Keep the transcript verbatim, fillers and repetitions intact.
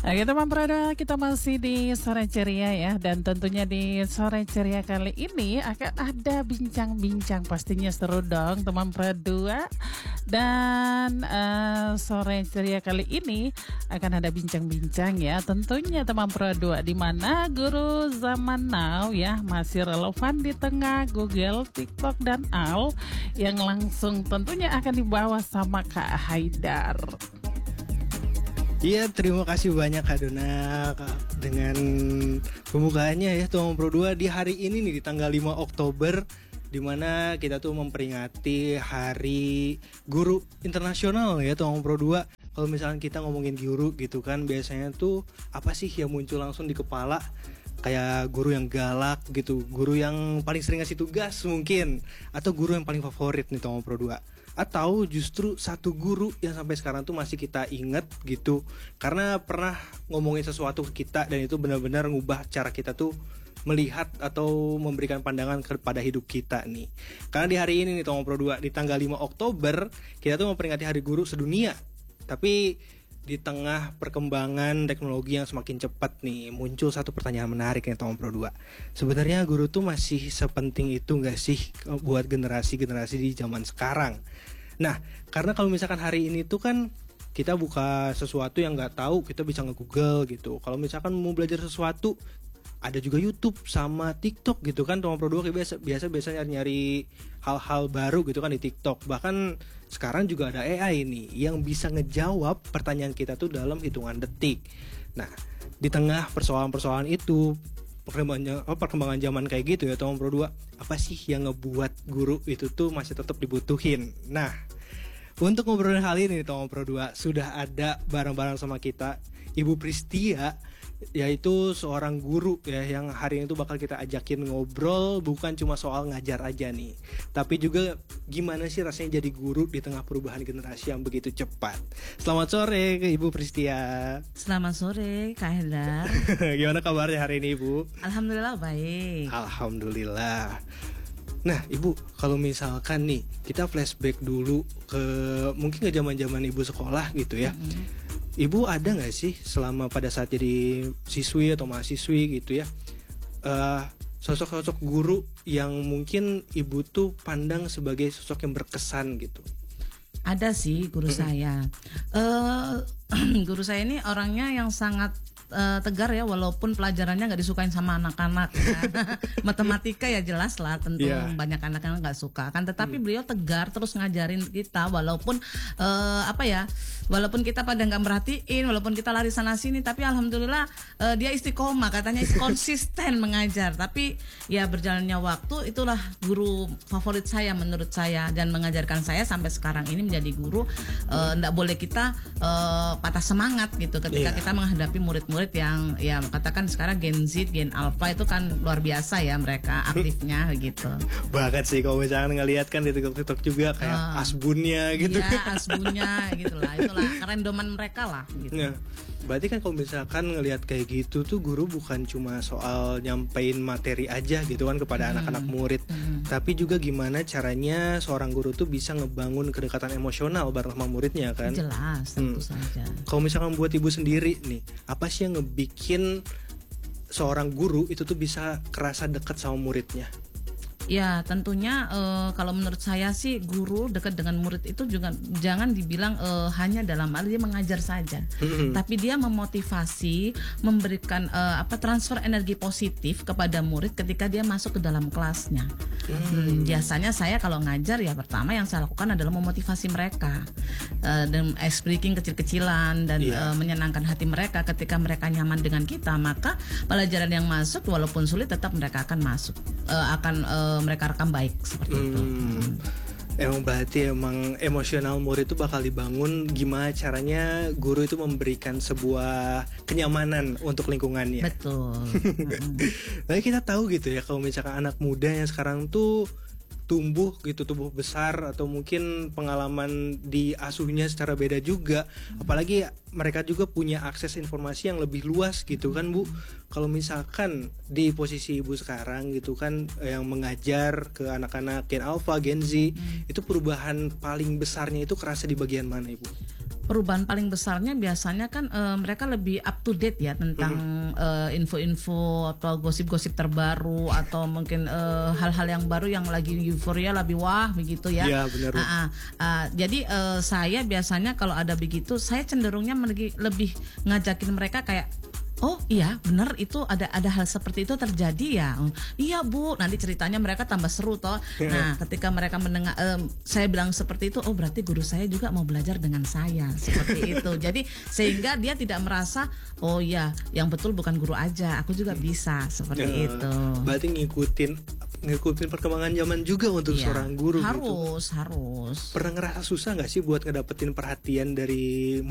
Oke teman Prada, kita masih di Sore Ceria ya. Dan tentunya di Sore Ceria kali ini akan ada bincang-bincang. Pastinya seru dong teman Prada. Dan uh, Sore Ceria kali ini akan ada bincang-bincang ya. Tentunya teman Prada, di mana guru zaman now ya masih relevan di tengah Google, TikTok, dan Al yang langsung tentunya akan dibawa sama Kak Haidar. Iya, terima kasih banyak Kak Dona dengan pembukaannya ya Tuang Pro dua di hari ini nih di tanggal lima Oktober, di mana kita tuh memperingati Hari Guru Internasional ya Tuang Pro dua. Kalau misalnya kita ngomongin guru gitu kan, biasanya tuh apa sih yang muncul langsung di kepala? Kayak guru yang galak gitu, guru yang paling sering ngasih tugas mungkin, atau guru yang paling favorit nih Tuang Pro dua. Atau justru satu guru yang sampai sekarang tuh masih kita inget gitu, karena pernah ngomongin sesuatu ke kita dan itu benar-benar ngubah cara kita tuh melihat atau memberikan pandangan kepada hidup kita nih. Karena di hari ini nih Tuang Pro dua, di tanggal lima Oktober kita tuh memperingati Hari Guru sedunia. Tapi di tengah perkembangan teknologi yang semakin cepat nih, muncul satu pertanyaan menarik nih Tuang Pro dua. Sebenarnya guru tuh masih sepenting itu gak sih buat generasi-generasi di zaman sekarang? Nah, karena kalau misalkan hari ini tuh kan kita buka sesuatu yang gak tahu, kita bisa nge-google gitu. Kalau misalkan mau belajar sesuatu, ada juga YouTube sama TikTok gitu kan. Tuang Pro dua biasa biasa biasa nyari-nyari hal-hal baru gitu kan di TikTok. Bahkan sekarang juga ada A I nih yang bisa ngejawab pertanyaan kita tuh dalam hitungan detik. Nah, di tengah persoalan-persoalan itu, perkembangan perkembangan zaman kayak gitu ya Tuang Pro dua, apa sih yang ngebuat guru itu tuh masih tetap dibutuhin? Nah, untuk ngobrolin hal ini Tuang Pro dua sudah ada bareng-bareng sama kita Ibu Pristia, yaitu seorang guru ya yang hari ini tuh bakal kita ajakin ngobrol, bukan cuma soal ngajar aja nih, tapi juga gimana sih rasanya jadi guru di tengah perubahan generasi yang begitu cepat. Selamat sore ke Ibu Pristia. Selamat sore Kak Haidar. Gimana kabarnya hari ini Ibu? Alhamdulillah baik. Alhamdulillah. Nah Ibu, kalau misalkan nih kita flashback dulu ke mungkin ke zaman-zaman Ibu sekolah gitu ya. Mm-hmm. Ibu ada gak sih selama pada saat jadi siswi atau mahasiswi gitu ya, uh, sosok-sosok guru yang mungkin Ibu tuh pandang sebagai sosok yang berkesan gitu? Ada sih guru mm-hmm. saya uh, Guru saya ini orangnya yang sangat Uh, tegar ya, walaupun pelajarannya nggak disukain sama anak-anak ya. Matematika ya jelas lah tentu yeah. banyak anak yang nggak suka kan, tetapi hmm. beliau tegar terus ngajarin kita walaupun uh, apa ya walaupun kita pada nggak merhatiin, walaupun kita lari sana sini, tapi alhamdulillah uh, dia istiqomah, katanya konsisten mengajar. Tapi ya berjalannya waktu, itulah guru favorit saya menurut saya, dan mengajarkan saya sampai sekarang ini menjadi guru. uh, nggak boleh kita uh, patah semangat gitu ketika yeah. kita menghadapi murid-murid murid yang ya katakan sekarang Gen Z, Gen Alpha itu kan luar biasa ya mereka aktifnya gitu. Banget sih kalau misalnya ngelihat kan di TikTok juga kayak uh, asbunnya gitu. Iya, asbunnya gitulah, itulah kerendoman mereka lah gitu. Nah, berarti kan kalau misalkan ngelihat kayak gitu tuh guru bukan cuma soal nyampein materi aja gitu kan kepada hmm. anak-anak murid, hmm. tapi juga gimana caranya seorang guru tuh bisa ngebangun kedekatan emosional bareng sama muridnya kan. Jelas, tentu hmm. saja. Kalau misalkan buat Ibu sendiri nih, apa sih yang ngebikin seorang guru itu tuh bisa kerasa dekat sama muridnya? Ya tentunya uh, kalau menurut saya sih guru dekat dengan murid itu juga jangan dibilang uh, hanya dalam hal dia mengajar saja, mm-hmm. tapi dia memotivasi, memberikan uh, apa transfer energi positif kepada murid ketika dia masuk ke dalam kelasnya. Mm. Hmm, biasanya saya kalau ngajar ya pertama yang saya lakukan adalah memotivasi mereka uh, dan ice breaking kecil-kecilan dan yeah. uh, menyenangkan hati mereka. Ketika mereka nyaman dengan kita, maka pelajaran yang masuk walaupun sulit tetap mereka akan masuk, uh, akan uh, mereka rekam baik seperti hmm. itu. Hmm. Emang berarti emang emosional murid itu bakal dibangun gimana caranya guru itu memberikan sebuah kenyamanan untuk lingkungannya. Betul. Nah kita tahu gitu ya kalau misalkan anak muda yang sekarang tuh tumbuh gitu, tumbuh besar, atau mungkin pengalaman di asuhnya secara beda juga. Apalagi mereka juga punya akses informasi yang lebih luas gitu kan Bu. Kalau misalkan di posisi Ibu sekarang gitu kan, yang mengajar ke anak-anak Gen Alpha, Gen Z, hmm. itu perubahan paling besarnya itu kerasa di bagian mana Ibu? perubahan paling besarnya biasanya kan eh, mereka lebih up to date ya tentang eh, info-info atau gosip-gosip terbaru atau mungkin eh, hal-hal yang baru yang lagi euforia lebih wah begitu ya. Iya, benar. Ah, ah, ah, jadi eh, saya biasanya kalau ada begitu saya cenderungnya lebih, lebih ngajakin mereka kayak oh iya benar itu ada ada hal seperti itu terjadi ya. Iya Bu, nanti ceritanya mereka tambah seru toh. Nah ketika mereka mendengar eh, saya bilang seperti itu, oh berarti guru saya juga mau belajar dengan saya seperti itu. Jadi sehingga dia tidak merasa oh iya yang betul bukan guru aja, aku juga bisa seperti Ya, itu. berarti ngikutin ngikutin perkembangan zaman juga untuk Iya, seorang guru gitu. harus harus. Pernah ngerasa susah nggak sih buat ngedapetin perhatian dari